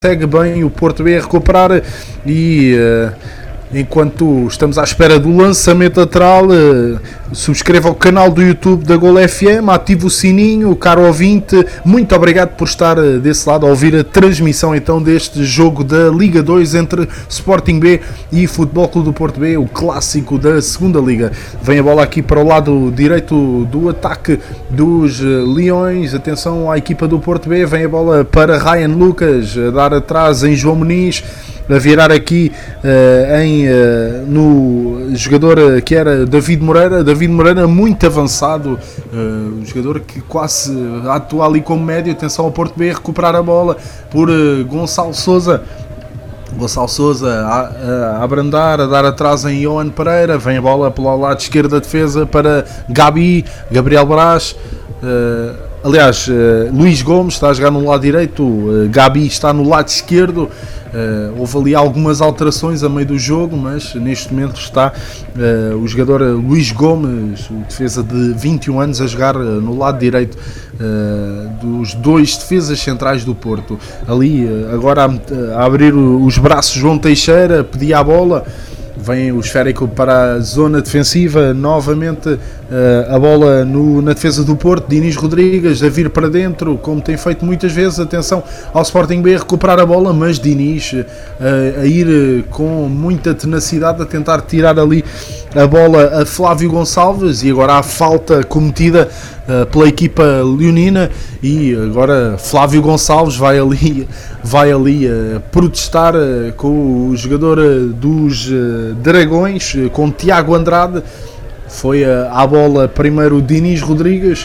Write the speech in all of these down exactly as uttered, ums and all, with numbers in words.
Segue bem o Porto B a recuperar e uh, enquanto estamos à espera do lançamento lateral, uh, subscreva o canal do YouTube da Gol F M, ative o sininho, caro ouvinte, muito obrigado por estar uh, desse lado a ouvir a transmissão então deste jogo da Liga dois entre Sporting B e Futebol Clube do Porto B, o clássico da segunda Liga. Vem a bola aqui para o lado direito do ataque dos uh, Leões, atenção à equipa do Porto B, vem a bola para Ryan Lucas, a dar atrás em João Muniz, a virar aqui uh, em, uh, no jogador uh, que era David Moreira, David Moreira muito avançado, uh, um jogador que quase atua ali como médio, atenção ao Porto B, recuperar a bola por uh, Gonçalo Sousa, Gonçalo Sousa a, a abrandar, a dar atrás em Johan Pereira, vem a bola pelo lado esquerdo da defesa para Gabi, Gabriel Brás, uh, aliás, uh, Luís Gomes está a jogar no lado direito, uh, Gabi está no lado esquerdo. Uh, houve ali algumas alterações a meio do jogo, mas neste momento está uh, o jogador Luís Gomes, o defesa de vinte e um anos, a jogar uh, no lado direito uh, dos dois defesas centrais do Porto. Ali uh, agora a, a abrir os braços João Teixeira, pedia a bola, vem o esférico para a zona defensiva, novamente uh, a bola no, na defesa do Porto, Dinis Rodrigues a vir para dentro, como tem feito muitas vezes, atenção ao Sporting B a recuperar a bola, mas Dinis uh, a ir uh, com muita tenacidade a tentar tirar ali a bola a Flávio Gonçalves, e agora há falta cometida uh, pela equipa leonina, e agora Flávio Gonçalves vai ali, vai ali uh, protestar uh, com o jogador uh, dos uh, Dragões, uh, com Tiago Andrade. Foi uh, à bola primeiro o Dinis Rodrigues,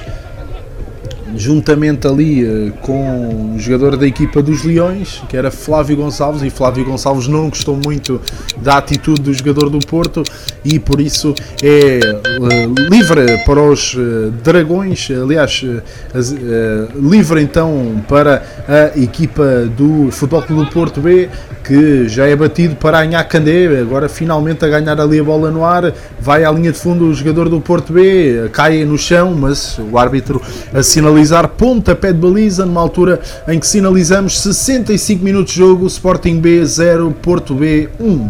juntamente ali uh, com o jogador da equipa dos Leões, que era Flávio Gonçalves, e Flávio Gonçalves não gostou muito da atitude do jogador do Porto, e por isso é uh, livre para os uh, Dragões, aliás, uh, uh, livre então para a equipa do Futebol Clube do Porto B, que já é batido para Anhá Candé, agora finalmente a ganhar ali a bola no ar, vai à linha de fundo o jogador do Porto B, cai no chão, mas o árbitro a sinalizar pontapé de baliza, numa altura em que sinalizamos sessenta e cinco minutos de jogo, Sporting B zero, Porto B um.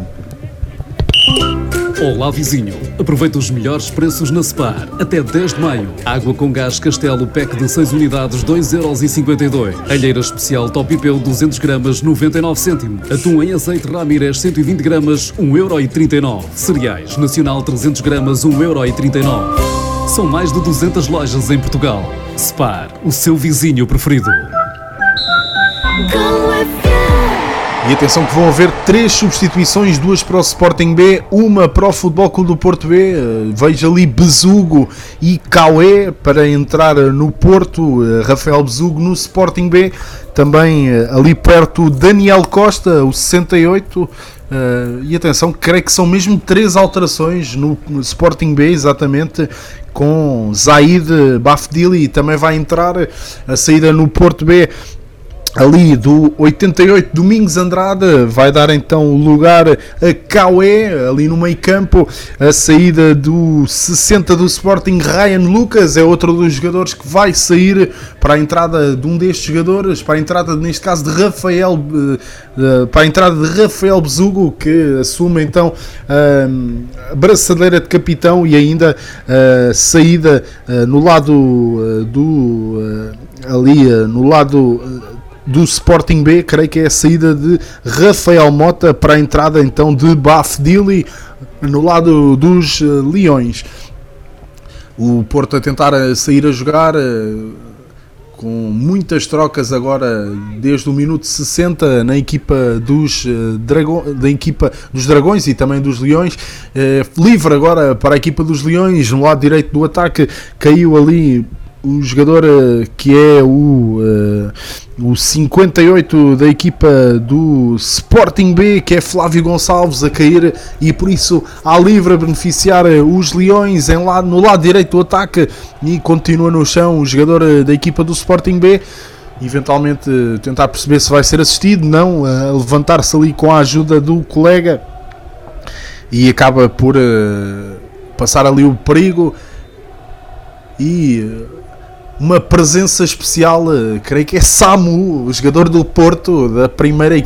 Olá vizinho, aproveita os melhores preços na Spar, até dez de maio. Água com gás Castelo Pack de seis unidades, dois euros e cinquenta e dois. Alheira especial Top Ipeu duzentos gramas, noventa e nove cêntimos. Atum em azeite Ramírez cento e vinte gramas, um euro e trinta e nove. Cereais Nacional trezentos gramas, um euro e trinta e nove. São mais de duzentas lojas em Portugal. Spar, o seu vizinho preferido. E atenção que vão haver três substituições, duas para o Sporting B, uma para o Futebol Clube do Porto B. Veja ali Besugo e Cauê para entrar no Porto, Rafael Besugo no Sporting B. Também ali perto Daniel Costa, o sessenta e oito. Uh, e atenção, creio que são mesmo três alterações no, no Sporting B, exatamente, com Zaid Bafdili também vai entrar. A saída no Porto B ali do oitenta e oito, Domingos Andrade, vai dar então lugar a Cauê, ali no meio campo. A saída do sessenta do Sporting, Ryan Lucas, é outro dos jogadores que vai sair para a entrada de um destes jogadores, para a entrada neste caso de Rafael, para a entrada de Rafael Besugo, que assume então a braçadeira de capitão, e ainda a saída no lado do, ali no lado do Sporting B, creio que é a saída de Rafael Mota para a entrada então de Bafdili no lado dos uh, Leões. O Porto a tentar sair a jogar uh, com muitas trocas agora desde o minuto sessenta na equipa dos, uh, Drago- da equipa dos Dragões e também dos Leões. Uh, livre agora para a equipa dos Leões no lado direito do ataque, caiu ali o jogador uh, que é o, uh, o cinquenta e oito da equipa do Sporting B, que é Flávio Gonçalves, a cair, e por isso há livre a beneficiar os Leões em lado, no lado direito do ataque, e continua no chão o jogador uh, da equipa do Sporting B. Eventualmente uh, tentar perceber se vai ser assistido, não, uh, levantar-se ali com a ajuda do colega, e acaba por uh, passar ali o perigo, e uh, uma presença especial, creio que é Samu, o jogador do Porto, da primeira